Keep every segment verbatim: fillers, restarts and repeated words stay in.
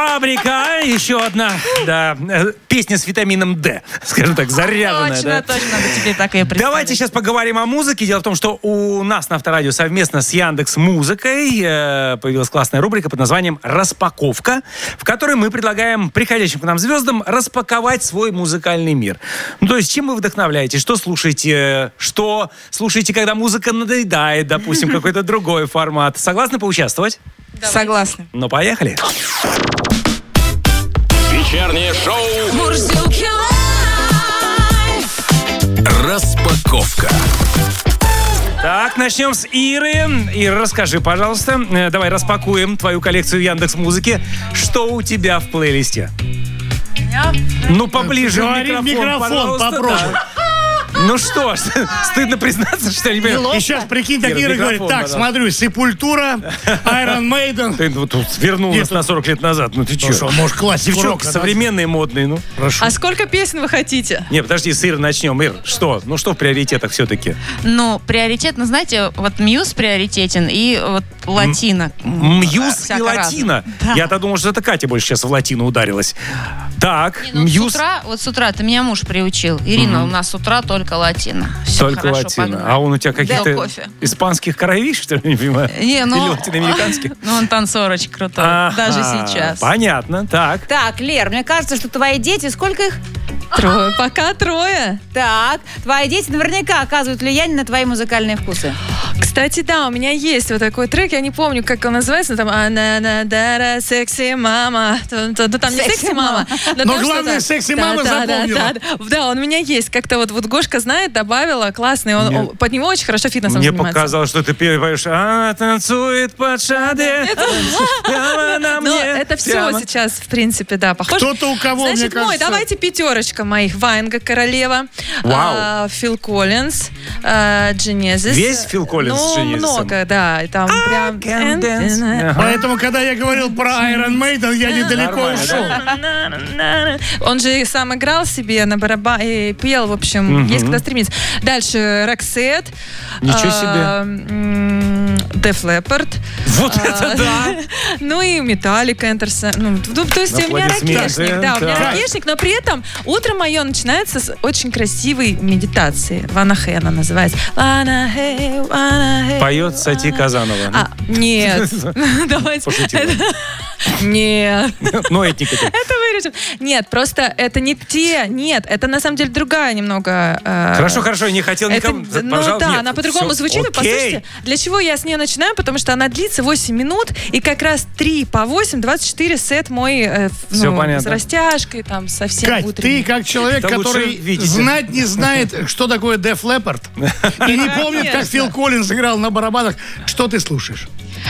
Фабрика, еще одна, да, песня с витамином D, скажем так, заряженная. Точно, да? точно, надо тебе так и представить. Давайте сейчас поговорим о музыке. Дело в том, что у нас на Авторадио совместно с Яндекс.Музыкой э, появилась классная рубрика под названием «Распаковка», в которой мы предлагаем приходящим к нам звездам распаковать свой музыкальный мир. Ну, то есть, чем вы вдохновляетесь, что слушаете, что слушаете, когда музыка надоедает, допустим, какой-то другой формат. Согласны поучаствовать? Давайте. Согласна. Ну, поехали. Вечернее шоу Мурзилки лайф. «Распаковка». Так, начнем с Иры. Ира, расскажи, пожалуйста, э, давай распакуем твою коллекцию Яндекс.Музыки. Что у тебя в плейлисте? Я... Ну, поближе Говори в в микрофон, микрофон, пожалуйста, попробуй. да. Ну что ж, стыдно признаться, что я не понимаю. И сейчас, прикинь, так Ира, Ира микрофон, говорит, так, пожалуйста. смотрю, Сепультура, Iron Maiden. Ты вот тут вернулась Нет, на сорок лет назад. Ну ты Ну что, че? может, классику Девчонки рока, современные, модные, ну. Прошу. А сколько песен вы хотите? Не, подожди, с Иры начнем. Ир, что? Ну что в приоритетах все-таки? Ну, приоритетно, знаете, вот Мьюз приоритетен и вот латино. Мьюз и Всяко латино. разно. Да. Я-то думал, что это Катя больше сейчас в латино ударилась. Так, Не, ну, Мьюз... с утра, вот с утра, ты меня муж приучил. Ирина, у нас с утра только латино. Всё Только хорошо, латино. погнали. А он у тебя Дел каких-то кофе. испанских крови, что ли, не понимаю? Не, ну, Или латиноамериканских? Ну, он танцор очень крутой. Ага, Даже сейчас. Понятно, так. Так, Лер, мне кажется, что твои дети, сколько их? Трое. Пока трое. Так, твои дети наверняка оказывают влияние на твои музыкальные вкусы. Кстати, да, у меня есть вот такой трек, я не помню, как он называется, но там «Ана-на-дара, секси мама». Там там не секси мама. Но главное, секси мама запомнила. Да, он у меня есть. Как-то вот вот Гошка знает, добавила, классный. Он- Мне- он- Под него очень хорошо фитнесом Мне занимается. показалось, что ты поешь «Она танцует под шаде». Прямо на Но мне. это все Прямо. сейчас, в принципе, да, похоже. Кто-то у кого, мне Значит, мой, кажется... давайте пятерочка моих. Ваенга, Королева, Вау. а, Фил Коллинз, а, Genesis. Весь Фил Коллинз с Ну, Genesis? много, да. И там прям... Can dance. Ага. Поэтому, когда я говорил про Iron Maiden, я недалеко Нормально, ушел. Он же сам играл себе на барабане и пел, в общем, Мгм. есть куда стремиться. Дальше Роксет. Ничего а, м, Def Leppard. Вот А, это да! Ну и Металлика, Энтерсон. Ну, ну, то есть у меня Аплодисменты, ракешник, да, у меня да. ракешник, но при этом утро мое начинается с очень красивой медитации. Вана Хэ она называется. Вана Хэ, Вана Хэ. Поет Сати Казанова. А, нет. Давайте. Пошутила. Нет. Ну, этника ты. Это вырежем. Нет, просто это не те. Нет, это на самом деле другая немного. э, Хорошо, хорошо, я не хотел это, никому... ну Пожалуйста, да, нет, она по-другому всё, звучит. И окей. послушайте, для чего я с нее начинаю? Потому что она длится восемь минут, и как раз три по восемь, двадцать четыре сет мой э, в- Всё ну, понятно. с растяжкой, там, совсем Кать, утренний. ты как человек, Это лучше который видите. знать не знает, что такое Def Leppard, и не помнит, как Фил Коллинз играл на барабанах, что ты слушаешь?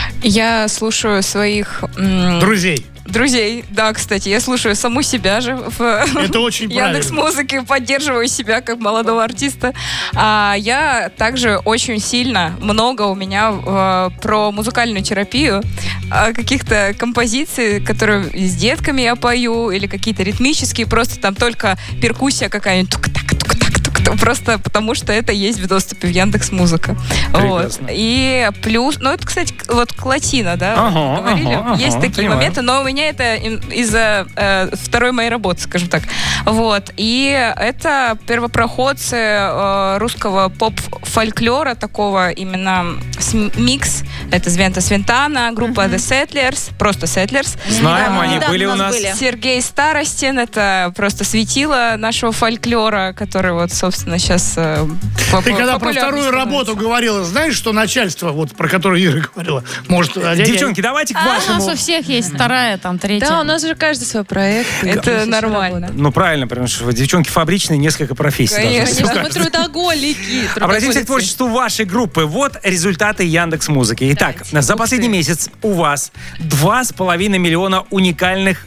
Я слушаю своих м, Друзей. друзей. Да, кстати, я слушаю саму себя же в Это очень правильно. Яндекс.Музыке, поддерживаю себя как молодого артиста. А я также очень сильно, много у меня э, про музыкальную терапию, э, каких-то композиций, которые с детками я пою, или какие-то ритмические, просто там только перкуссия какая-нибудь, тук-так, тук-так, тук-так, просто потому что это есть в доступе в Яндекс.Музыка. Вот. Прекрасно. И плюс, ну это, кстати, к- вот к латино, да, Ага, говорили, ага, есть ага, такие понимаю. моменты, но у меня это им- из-за э, второй моей работы, скажем так. Вот. И это первопроходцы э, русского поп-фольклора, такого именно с- микс. Это Звента Свинтана, группа The Settlers, просто Settlers. Знаем, Да, они недавно были у у нас нас... были. Сергей Старостин, это просто светило нашего фольклора, который вот, собственно, сейчас э, поп- Ты когда про популярный вторую становится. работу говорила, знаешь, что начальство, вот про которое Ира говорила, может... Девчонки, давайте к А у нас вашему... у всех есть вторая, там, третья. Да, у нас же каждый свой проект. Это Каждый нормально. работает. Ну, правильно, потому что девчонки фабричные, несколько профессий. должны быть. Конечно. Конечно, мы трудоголики. Обратимся к трудоголицы. творчеству вашей группы. Вот результаты Яндекс.Музыки. Итак, Давайте. за Ух последний ты. месяц у вас два с половиной миллиона уникальных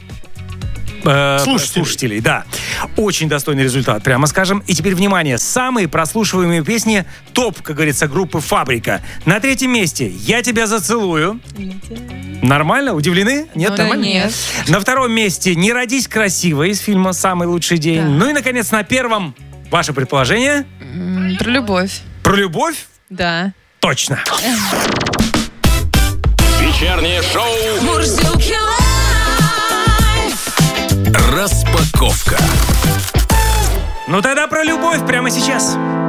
э, Слушателей. слушателей. Да. Очень достойный результат, прямо скажем. И теперь, внимание, самые прослушиваемые песни топ, как говорится, группы «Фабрика». На третьем месте «Я тебя зацелую». Нормально? Удивлены? Нет, Ну, нормально? нет. На втором месте «Не родись красивой» из фильма «Самый лучший день». Да. Ну и, наконец, на первом, ваше предположение, М, Про любовь. про любовь? Да. Точно. Вечернее шоу Мурзилки лайф. Распаковка. Ну тогда про любовь прямо сейчас.